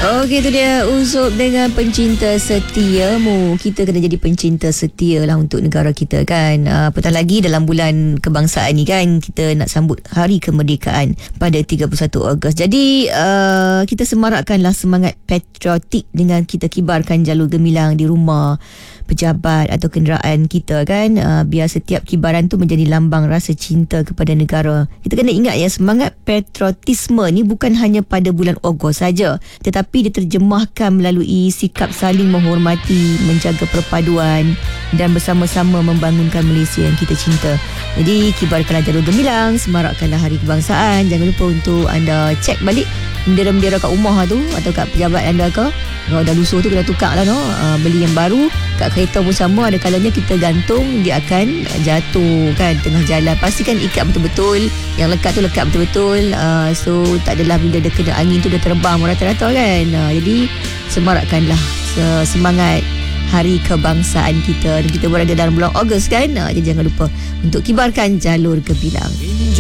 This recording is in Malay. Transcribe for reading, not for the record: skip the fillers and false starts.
Okey, itu dia Uzub dengan pencinta setiamu. Kita kena jadi pencinta setia lah untuk negara kita kan. Apatah lagi dalam bulan kebangsaan ni kan, kita nak sambut hari kemerdekaan pada 31 Ogos. Jadi kita semarakkanlah semangat patriotik dengan kita kibarkan jalur gemilang di rumah, pejabat atau kenderaan kita kan. Biar setiap kibaran tu menjadi lambang rasa cinta kepada negara. Kita kena ingat ya, semangat patriotisme ni bukan hanya pada bulan Ogos saja, tetapi diterjemahkan melalui sikap saling menghormati, menjaga perpaduan dan bersama-sama membangunkan Malaysia yang kita cinta. Jadi kibarkanlah jalur gemilang, semarakkanlah hari kebangsaan. Jangan lupa untuk anda cek balik bendera-bendera kat rumah tu atau kat pejabat anda ke. Kalau dah lusuh tu kena tukar lah, no? Beli yang baru. Kat kereta pun sama, ada kalanya kita gantung, dia akan jatuh kan tengah jalan. Pastikan ikat betul-betul, yang lekat tu lekat betul-betul. So tak adalah bila dia kena angin tu dia terbang merata-rata kan. Jadi semarakkanlah semangat hari kebangsaan kita. Dan kita berada dalam bulan Ogos kan. Jadi jangan lupa untuk kibarkan jalur gemilang.